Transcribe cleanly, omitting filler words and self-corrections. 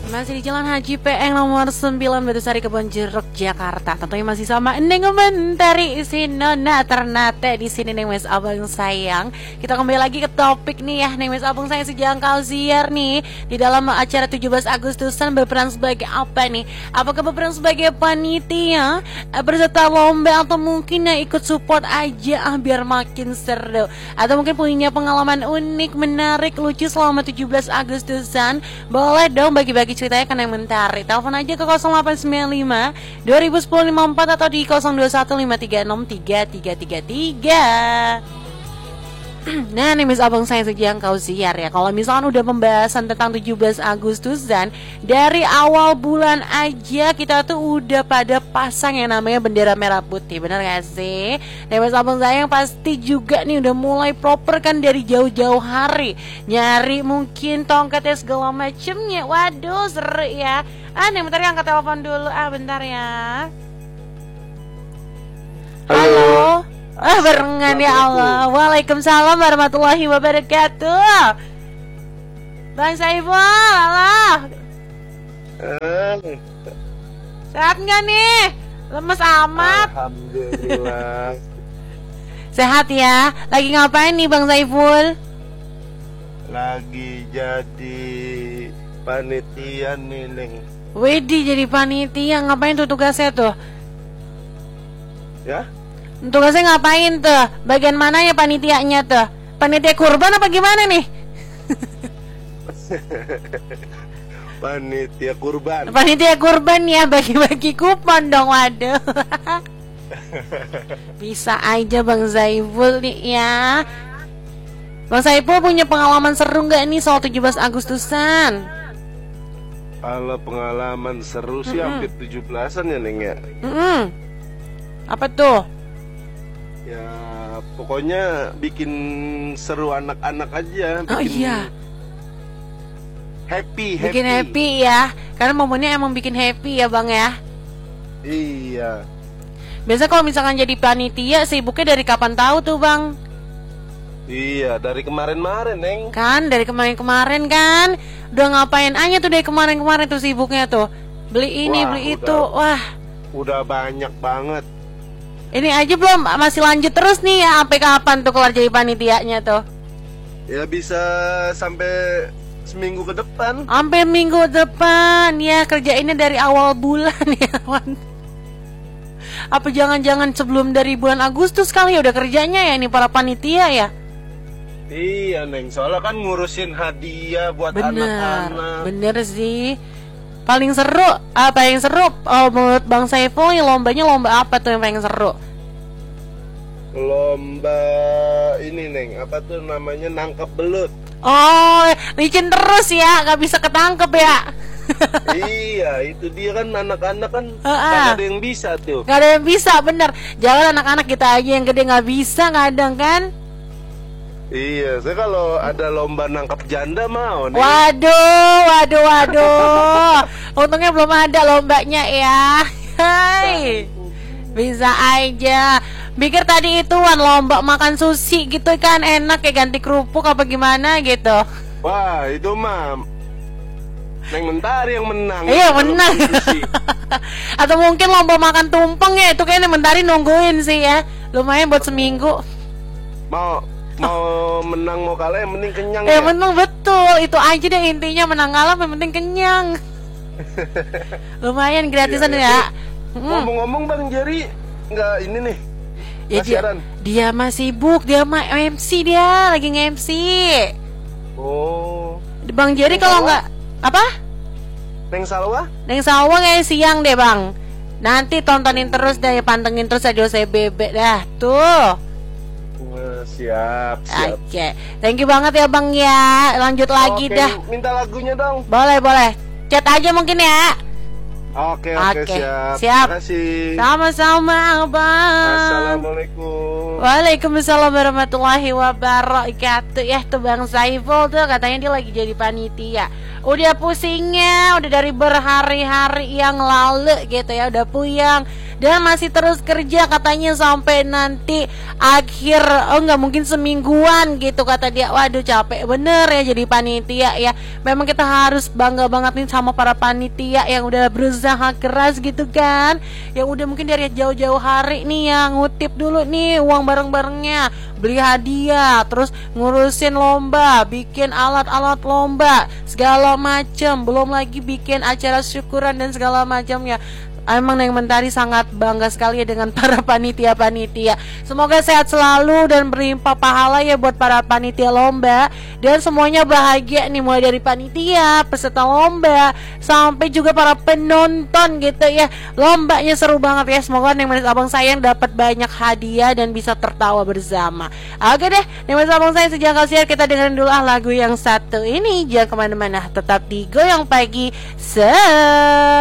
Masih di Jalan Haji PN nomor 9 Batusari Kebonjeruk Jakarta. Tentunya masih sama Neng Mentari Sinona Ternate di sini Neng Mes Abang sayang. Kita kembali lagi ke topik nih ya Neng Mes Abang sayang sejangkau siar nih di dalam acara 17 Agustusan berperan sebagai apa nih? Apakah berperan sebagai panitia, berserta lomba atau mungkin ya ikut support aja biar makin seru? Atau mungkin punya pengalaman unik, menarik, lucu selama 17 Agustusan? Boleh dong bagi-bagi ceritanya kan yang Mentari. Telepon aja ke 0895 2010 54 atau di 0215363333. Nah nih Miss Abang saya sejangkau siar ya. Kalau misalkan udah pembahasan tentang 17 Agustusan, dari awal bulan aja kita tuh udah pada pasang yang namanya bendera merah putih. Bener gak sih? Nah Miss Abang saya yang pasti juga nih udah mulai proper kan dari jauh-jauh hari, nyari mungkin tongkatnya segala macemnya. Waduh seru ya. Nih bentar ya, angkat telepon dulu. Bentar ya. Halo. Barengan ya Allah. Waalaikumsalam warahmatullahi wabarakatuh. Bang Saiful, halo. Sehat nggak nih? Lemes amat. Alhamdulillah. Sehat ya. Lagi ngapain nih Bang Saiful? Lagi jadi panitia nih Neng. Widih jadi panitia. Ngapain tuh tugasnya tuh? Ya? Tugasnya ngapain tuh? Bagian mana ya panitianya tuh? Panitia kurban apa gimana nih? Panitia kurban. Panitia kurban ya, bagi-bagi kupon dong, waduh. Bisa aja Bang Saiful nih ya. Bang Saiful punya pengalaman seru gak nih soal 17 Agustusan? Kalau pengalaman seru sih hampir 17-an ya Neng ya. Apa tuh? Ya pokoknya bikin seru anak-anak aja. Oh iya, happy. bikin happy ya. Karena momennya emang bikin happy ya Bang ya. Iya. Biasa kalau misalkan jadi panitia sibuknya dari kapan tahu tuh Bang? Iya dari kemarin-kemarin Neng. Kan dari kemarin-kemarin kan. Udah ngapain aja tuh dari kemarin-kemarin tuh sibuknya tuh. Beli ini, beli itu. Wah, udah banyak banget. ini aja belum, masih lanjut terus nih ya. Sampai kapan tuh kelar jadi panitianya tuh? Ya bisa sampai seminggu ke depan. Sampai minggu depan ya, kerjainnya dari awal bulan ya Wan. Apa jangan-jangan sebelum dari bulan Agustus kali ya udah kerjanya ya ini para panitia ya? Iya Neng, soalnya kan ngurusin hadiah buat anak-anak. Bener sih. Paling seru, apa yang seru? Oh, menurut Bang Saiful lombanya lomba apa tuh yang paling seru? Lomba ini Neng, apa tuh namanya, nangkep belut. Oh, licin terus ya, gak bisa ketangkep ya. Iya, itu dia kan anak-anak kan gak ada yang bisa tuh. Gak ada yang bisa, bener. Jangan anak-anak kita aja yang gede gak bisa, kadang kan. Iya, saya kalau ada lomba nangkap janda mau nih. Waduh. Untungnya belum ada lombanya ya. Hai. Bisa aja. Pikir tadi itu lomba makan sushi gitu kan, enak ya, ganti kerupuk apa gimana gitu. Wah, itu mah Neng Mentari yang menang. Iya menang. Atau mungkin lomba makan tumpeng ya, itu kayaknya Mentari nungguin sih ya. Lumayan buat seminggu. Mau menang mau kalah yang penting kenyang ya. Menang betul, itu aja deh intinya, menang kalah yang penting kenyang. Lumayan gratisan ya. Ngomong-ngomong Bang Jerry nggak ini nih? Ya dia masih sibuk, dia mah MC, dia lagi nge-MC. Oh. Bang Jerry kalau nggak apa? Neng Salwa kayak siang deh Bang. Nanti tontonin terus deh, pantengin terus Radio CBB dah tuh. Siap. Oke. Thank you banget ya Bang ya. Lanjut lagi dah. Minta lagunya dong. Boleh. Chat aja mungkin ya. Oke, siap. Terima kasih. Sama-sama Bang. Assalamualaikum. Waalaikumsalam warahmatullahi wabarakatuh. Ya tuh Bang Saiful tuh katanya dia lagi jadi panitia. Udah pusingnya, udah dari berhari-hari yang lalu gitu ya, udah puyeng. dan masih terus kerja katanya sampai nanti akhir, nggak mungkin semingguan gitu kata dia. Waduh, capek bener ya jadi panitia ya. Memang kita harus bangga banget nih sama para panitia yang udah berusaha keras gitu kan, yang udah mungkin dari jauh-jauh hari nih ya ngutip dulu nih uang bareng-barengnya, beli hadiah, terus ngurusin lomba, bikin alat-alat lomba segala macam, belum lagi bikin acara syukuran dan segala macamnya. Emang Neng Mentari sangat bangga sekali ya dengan para panitia-panitia. Semoga sehat selalu dan berlimpah pahala ya buat para panitia lomba. Dan semuanya bahagia nih, mulai dari panitia, peserta lomba, sampai juga para penonton gitu ya. Lombanya seru banget ya. Semoga Neng Manis Abang Sayang dapat banyak hadiah dan bisa tertawa bersama. Oke deh, Neng Manis Abang Sayang, sejak kasihan kita dengerin dulu lagu yang satu ini. Jangan kemana-mana, tetap di Goyang Pagi.